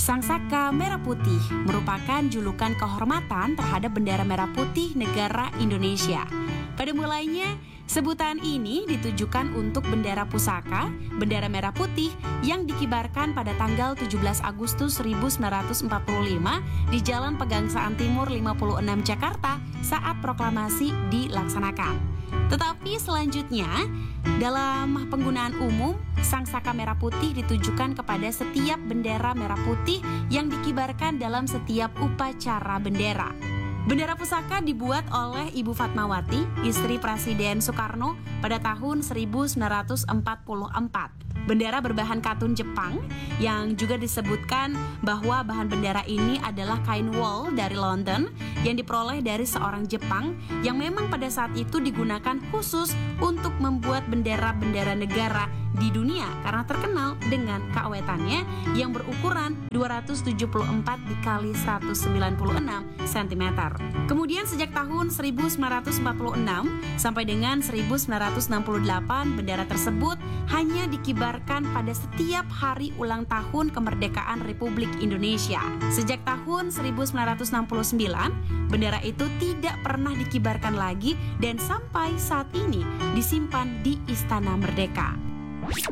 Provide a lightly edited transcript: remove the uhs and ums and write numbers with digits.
Sangsaka Merah Putih merupakan julukan kehormatan terhadap bendera merah putih negara Indonesia. Pada mulanya, sebutan ini ditujukan untuk bendera pusaka, bendera merah putih yang dikibarkan pada tanggal 17 Agustus 1945 di Jalan Pegangsaan Timur 56 Jakarta saat proklamasi dilaksanakan. Tetapi selanjutnya, dalam penggunaan umum, Sangsaka Merah Putih ditujukan kepada setiap bendera merah putih yang dikibarkan dalam setiap upacara bendera. Bendera pusaka dibuat oleh Ibu Fatmawati, istri Presiden Soekarno pada tahun 1944. Bendera berbahan katun Jepang yang juga disebutkan bahwa bahan bendera ini adalah kain wool dari London yang diperoleh dari seorang Jepang yang memang pada saat itu digunakan khusus untuk membuat bendera-bendera negara di dunia karena terkenal dengan keawetannya yang berukuran 274 dikali 196 cm. Kemudian sejak tahun 1946 sampai dengan 1968 bendera tersebut hanya dikibarkan pada setiap hari ulang tahun kemerdekaan Republik Indonesia. Sejak tahun 1969, bendera itu tidak pernah dikibarkan lagi dan sampai saat ini disimpan di Istana Merdeka.